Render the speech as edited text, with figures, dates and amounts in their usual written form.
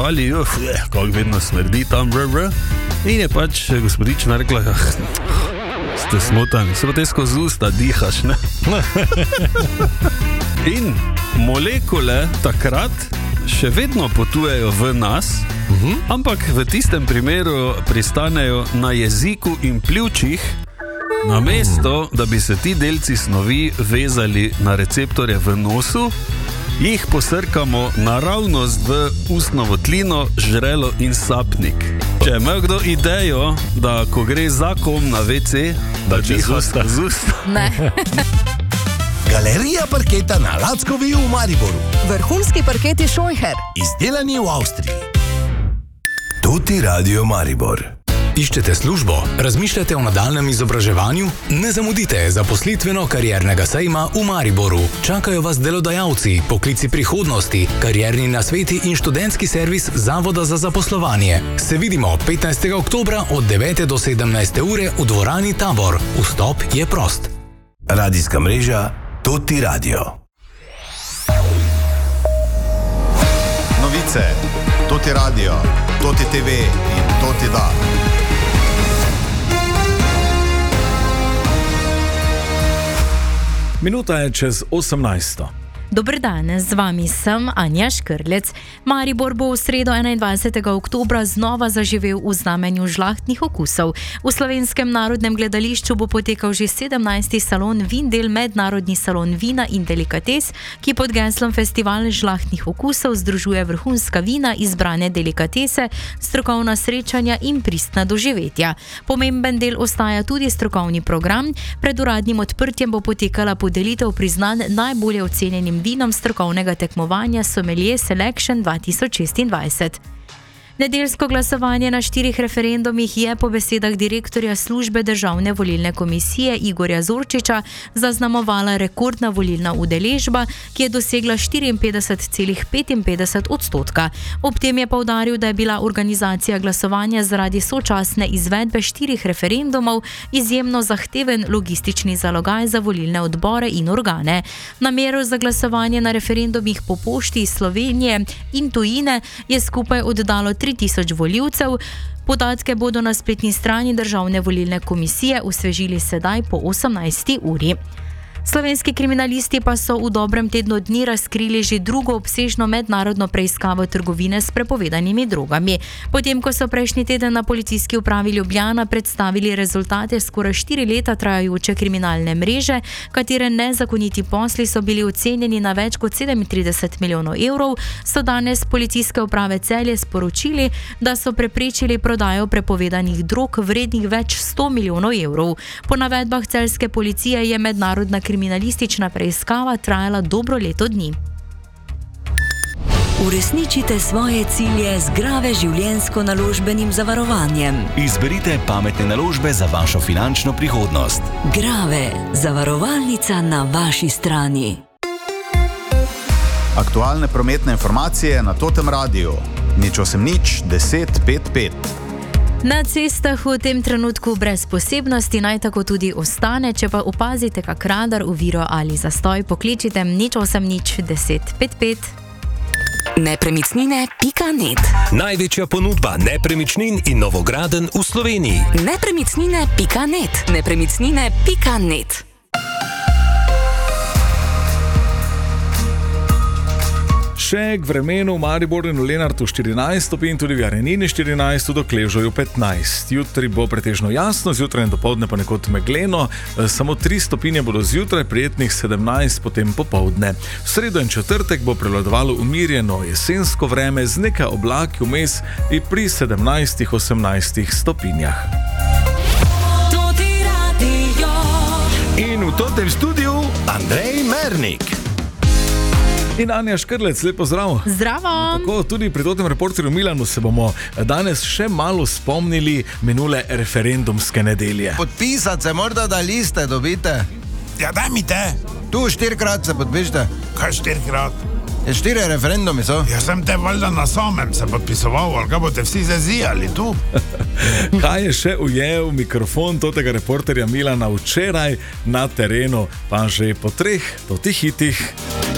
živali, kako vedno smrdi tam, in je pač gospodična rekla, ste smotani, se pa te skozi usta dihaš, ne? In molekule takrat še vedno potujejo v nas, ampak v tistem primeru pristanejo na jeziku in pljučih, namesto da bi se ti delci snovi vezali na receptorje v nosu, jih posrkamo naravnost v ustno votlino, žrelo in sapnik. Če je imel kdo idejo, da ko gre za kom na WC, da diha z usta. Ne. Galerija parketa na Lackovi v Mariboru. Vrhunski parketi Scheucher. Izdelani v Avstriji. Tuti Radio Maribor. Iščete službo? Razmišljate o nadaljnjem izobraževanju? Ne zamudite zaposlitveno-kariernega sejma v Mariboru. Čakajo vas delodajalci, poklici prihodnosti, karierni nasveti in študentski servis Zavoda za zaposlovanje. Se vidimo 15. oktobra od 9. do 17. ure v dvorani Tabor. Vstop je prost. Radijska mreža Tuti Radio. Novice, Tuti Radio, Tuti TV in Tuti Da. Minuta je čez 18. Dober dan, z vami sem Anja Škrlec. Maribor bo v sredo 21. oktobra znova zaživel v znamenju žlahtnih okusov. V Slovenskem narodnem gledališču bo potekal že 17. salon Vindel, mednarodni salon vina in delikates, ki pod geslom Festival žlahtnih okusov združuje vrhunska vina, izbrane delikatese, strokovna srečanja in pristna doživetja. Pomemben del ostaja tudi strokovni program. Pred uradnim odprtjem bo potekala podelitev priznanj najbolje ocenjenim vinom strokovnega tekmovanja Sommelier Selection 2026. Nedeljsko glasovanje na 4 referendumih je po besedah direktorja službe Državne volilne komisije Igorja Zorčiča zaznamovala rekordna volilna udeležba, ki je dosegla 54,55%. Ob tem je poudaril, da je bila organizacija glasovanja zaradi sočasne izvedbe 4 referendumov izjemno zahteven logistični zalogaj za volilne odbore in organe. Namero za glasovanje na referendumih po pošti iz Slovenije in tujine je skupaj oddalo 3000 volivcev. Podatke bodo na spletni strani Državne volilne komisije osvežili sedaj po 18. uri. Slovenski kriminalisti pa so v dobrem tednu dni razkrili že drugo obsežno mednarodno preiskavo trgovine s prepovedanimi drogami. Potem, ko so prejšnji teden na policijski upravi Ljubljana predstavili rezultate skoraj 4 leta trajajoče kriminalne mreže, katere nezakoniti posli so bili ocenjeni na več kot 37 milijonov evrov, so danes policijske uprave Celje sporočili, da so preprečili prodajo prepovedanih drog vrednih več 100 milijonov evrov. Po navedbah celjske policije je mednarodna kriminalistična preiskava trajala dobro leto dni. Uresničite svoje cilje z Grave življenjsko-naložbenim zavarovanjem. Izberite pametne naložbe za vašo finančno prihodnost. Grave, zavarovalnica na vaši strani. Aktualne prometne informacije na Totem Radiu. 080 10 55. Na cestah v tem trenutku brez posebnosti naj tako tudi ostane, če pa opazite kak radar, oviro ali zastoj, pokličite 080 10 55. Nepremičnine.net. Največja ponudba nepremičnin in novogradenj v Sloveniji. Nepremičnine.net. Nepremičnine.net. Še k vremenu v Mariboru in v Lenartu 14 stopinj, tudi v Jarenini 14, do Kležoju 15. Jutri bo pretežno jasno, zjutraj in dopoldne pa nekod megleno, samo 3 stopinje bodo zjutraj, prijetnih 17 potem popoldne. V sredo in četrtek bo prevladovalo umirjeno jesensko vreme z nekaj oblaki vmes in pri 17-18 stopinjah. In v tem studiu Andrej Mernik. In Anja Škrlec, lepo zdrav. Zdravo. Tako, tudi pri Totem reporterju Milanu se bomo danes še malo spomnili minule referendumske nedelje. Podpisati se morda, da liste dobite. Ja, daj mi te. Tu 4-krat se podpišite. Kaj 4-krat? 4 referendumi so. Ja, sem te valjda na samem se podpisoval, ali kaj boste vsi zazijali tu? Kaj je še ujel mikrofon Totega reporterja Milana včeraj na terenu, pa že po 3 hitih.